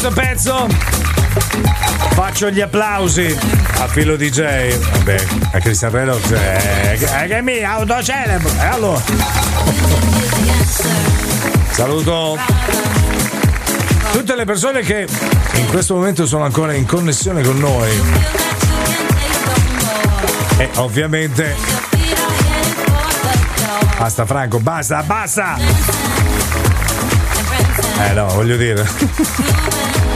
pezzo faccio gli applausi a Filo DJ, vabbè, a Cristian Redox, che mi autocelebro, e allora saluto tutte le persone che in questo momento sono ancora in connessione con noi e ovviamente basta Franco, basta no, voglio dire